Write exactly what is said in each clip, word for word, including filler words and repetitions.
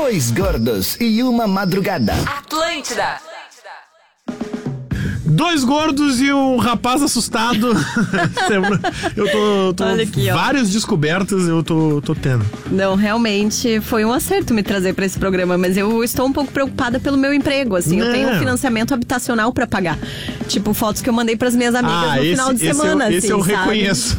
Dois gordos e uma madrugada. Atlântida. Dois gordos e um rapaz assustado. Eu tô, tô Olha aqui, ó. várias descobertas eu tô, tô tendo. Não, realmente foi um acerto me trazer pra esse programa, mas eu estou um pouco preocupada pelo meu emprego, assim. Não. Eu tenho um financiamento habitacional pra pagar. Tipo, fotos que eu mandei pras minhas amigas Ah, no esse, final de esse semana, eu, assim, esse eu sabe? reconheço.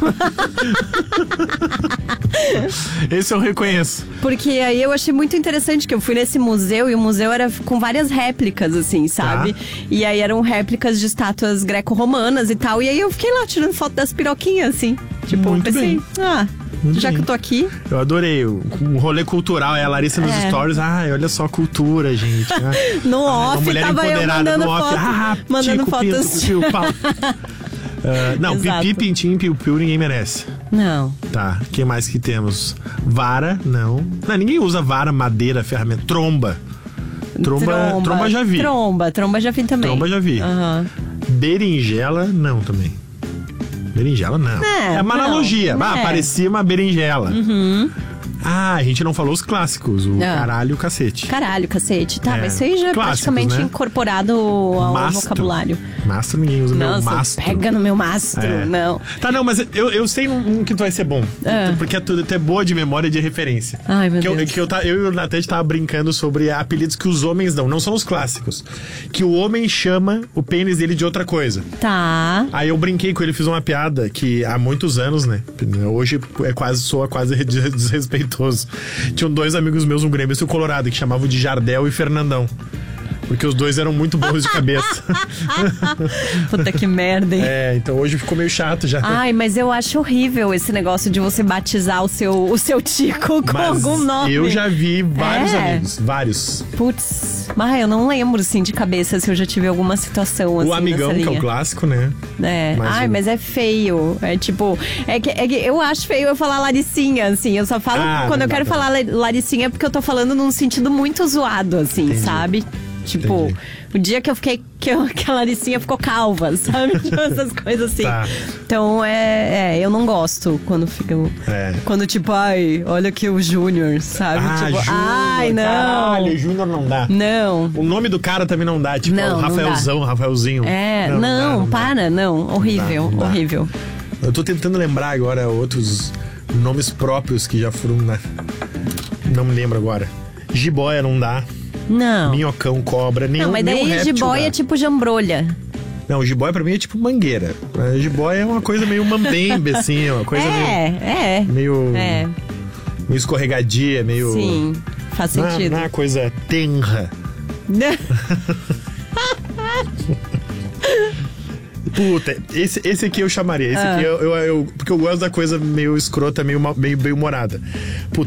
Esse eu reconheço. Porque aí eu achei muito interessante que eu fui nesse museu e o museu era com várias réplicas, assim, sabe? Tá. E aí eram réplicas de estátuas greco-romanas e tal. E aí eu fiquei lá tirando foto das piroquinhas, assim. Tipo, Muito pensei, bem. ah, Muito já bem. que eu tô aqui. Eu adorei. O, o rolê cultural é a Larissa nos É. stories. Ai, olha só a cultura, gente. Ah, No ah, uma off, mulher tava eu empoderada mandando no off. foto, Ah, mandando tico, fotos. pinto, piu, pau. Ah, não, Exato. pipi, pintinho, piu, piu, ninguém merece. Não. Tá, o que mais que temos? Vara, não. Não, ninguém usa vara, madeira, ferramenta. Tromba. Tromba, tromba já vi. Tromba, tromba já vi também. Tromba já vi. Aham. Berinjela, não também. Berinjela, não. É, É, uma não, analogia. Ah, é. parecia uma berinjela. Uhum. Ah, a gente não falou os clássicos. O Ah. caralho e o cacete. Caralho, cacete. Tá, É, mas isso aí já é clássicos, praticamente né? incorporado ao Mastro. vocabulário. Mastro, ninguém usa meu Nossa, mastro. pega no meu mastro. É. Não. Tá, não, mas eu, eu sei um, um que tu vai ser bom. Ah. Porque tu, tu é boa de memória e de referência. Ai, meu que eu, Deus. que eu, tá- eu e o Natan tava brincando sobre apelidos que os homens dão. Não são os clássicos. Que o homem chama o pênis dele de outra coisa. Tá. Aí eu brinquei com ele, fiz uma piada que há muitos anos, né? Hoje é quase, soa quase desrespeitoso. Tinham dois amigos meus, um gremista e um colorado, que chamavam de Jardel e Fernandão. Porque os dois eram muito bons de cabeça. Puta que merda, hein? É, então hoje ficou meio chato já. Ai, mas eu acho horrível esse negócio de você batizar o seu, o seu tico com Mas algum nome. eu já vi vários É. amigos, vários. Putz, mas eu não lembro, assim, de cabeça se eu já tive alguma situação assim O amigão, nessa que é linha. o clássico, né? É. Mas Ai, o- mas é feio. É tipo, é que, é que eu acho feio eu falar Laricinha, assim. Eu só falo Ah, quando não eu dá quero pra- falar La- Laricinha é porque eu tô falando num sentido muito zoado, assim, Entendi. sabe? Tipo, Entendi. o dia que eu fiquei, que, eu, que a Laricinha ficou calva, sabe? Tipo, essas coisas assim. Tá. Então, é, é, eu não gosto quando fica. É. Quando, tipo, ai, olha aqui o Júnior, sabe? Ah, tipo, Júnior, ai, não. Caralho, Júnior não dá. Não. O nome do cara também não dá, tipo, Não, o não Rafaelzão, Rafaelzinho. É, dá, não, não dá. para, não. Horrível, Não dá, não dá. horrível. Eu tô tentando lembrar agora outros nomes próprios que já foram, né? Não me lembro agora. Jiboia não dá. Não. Minhocão, cobra, nenhum Não, mas nenhum daí réptil jiboia dá. é tipo jambrolha. Não, jiboia pra mim é tipo mangueira. A jiboia é uma coisa meio mambembe, assim, uma coisa É, é. meio... meio... É, meio escorregadia, meio... sim, faz Não é- sentido. Não é uma coisa tenra. Puta, esse, esse aqui eu chamaria. Esse Ah. aqui eu, eu, eu- porque eu gosto da coisa meio escrota, meio, mal- meio bem humorada. Puta,